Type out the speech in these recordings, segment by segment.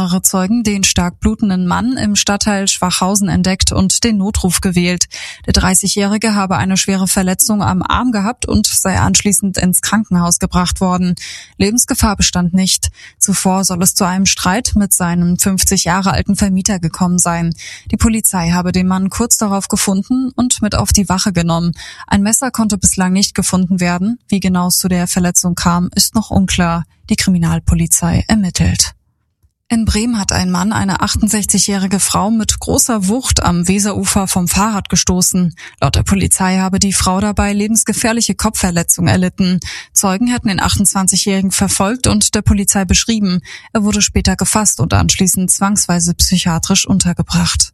mehrere Zeugen den stark blutenden Mann im Stadtteil Schwachhausen entdeckt und den Notruf gewählt. Der 30-Jährige habe eine schwere Verletzung am Arm gehabt und sei anschließend ins Krankenhaus gebracht worden. Lebensgefahr bestand nicht. Zuvor soll es zu einem Streit mit seinem 50 Jahre alten Vermieter gekommen sein. Die Polizei habe den Mann kurz darauf gefunden und mit auf die Wache genommen. Ein Messer konnte bislang nicht gefunden werden. Wie genau es zu der Verletzung kam, ist noch unklar. Die Kriminalpolizei ermittelt. In Bremen hat ein Mann eine 68-jährige Frau mit großer Wucht am Weserufer vom Fahrrad gestoßen. Laut der Polizei habe die Frau dabei lebensgefährliche Kopfverletzungen erlitten. Zeugen hätten den 28-Jährigen verfolgt und der Polizei beschrieben. Er wurde später gefasst und anschließend zwangsweise psychiatrisch untergebracht.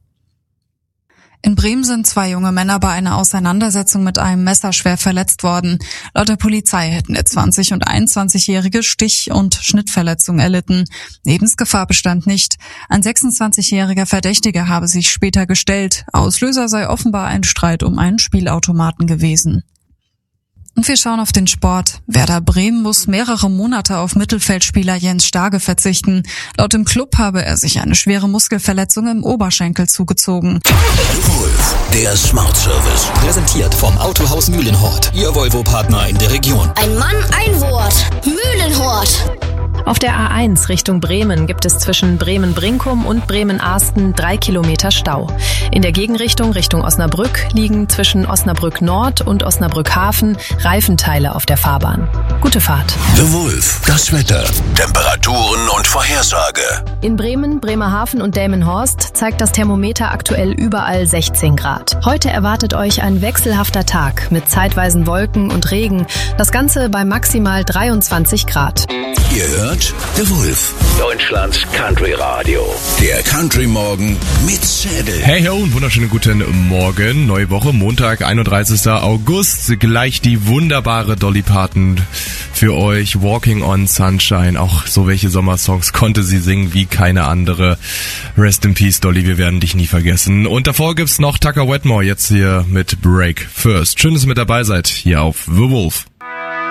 In Bremen sind 2 junge Männer bei einer Auseinandersetzung mit einem Messer schwer verletzt worden. Laut der Polizei hätten der 20- und 21-Jährige Stich- und Schnittverletzungen erlitten. Lebensgefahr bestand nicht. Ein 26-jähriger Verdächtiger habe sich später gestellt. Auslöser sei offenbar ein Streit um einen Spielautomaten gewesen. Und wir schauen auf den Sport. Werder Bremen muss mehrere Monate auf Mittelfeldspieler Jens Starke verzichten. Laut dem Club habe er sich eine schwere Muskelverletzung im Oberschenkel zugezogen. Wolf, der Smart Service. Präsentiert vom Autohaus Mühlenhort. Ihr Volvo-Partner in der Region. Ein Mann, ein Wort. Mühlenhort. Auf der A1 Richtung Bremen gibt es zwischen Bremen-Brinkum und Bremen-Ahsten 3 Kilometer Stau. In der Gegenrichtung Richtung Osnabrück liegen zwischen Osnabrück Nord und Osnabrück Hafen Reifenteile auf der Fahrbahn. Gute Fahrt. The Wolf, das Wetter, Temperaturen und Vorhersage. In Bremen, Bremerhaven und Delmenhorst zeigt das Thermometer aktuell überall 16 Grad. Heute erwartet euch ein wechselhafter Tag mit zeitweisen Wolken und Regen. Das Ganze bei maximal 23 Grad. Ihr hört The Wolf, Deutschlands Country Radio. der Country Morgen mit Zedel. Hey ho und wunderschönen guten Morgen. Neue Woche, Montag, 31. August. Gleich die wunderbare Dolly Parton für euch. Walking on Sunshine. Auch so welche Sommersongs konnte sie singen wie keine andere. Rest in Peace, Dolly, wir werden dich nie vergessen. Und davor gibt's noch Tucker Wetmore, jetzt hier mit Break First. Schön, dass ihr mit dabei seid, hier auf The Wolf.